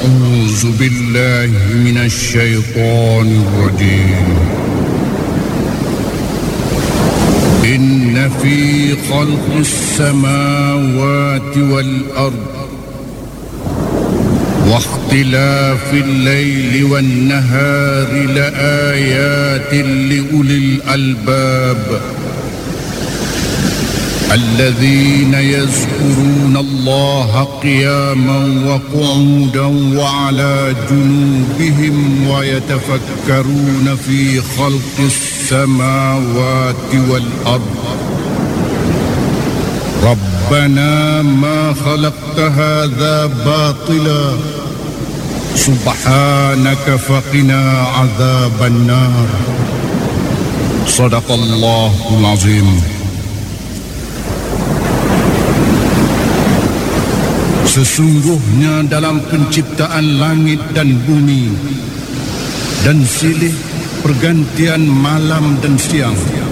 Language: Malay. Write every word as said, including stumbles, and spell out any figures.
أعوذ بالله من الشيطان الرجيم. إن في خلق السماوات والأرض واختلاف الليل والنهار لآيات لأولي الألباب الذين يذكرون الله قياما وقعودا وعلى جنوبهم ويتفكرون في خلق السماوات والأرض ربنا ما خلقت هذا باطلا سبحانك فقنا عذاب النار. صدق الله العظيم. Sesungguhnya dalam penciptaan langit dan bumi dan silih pergantian malam dan siang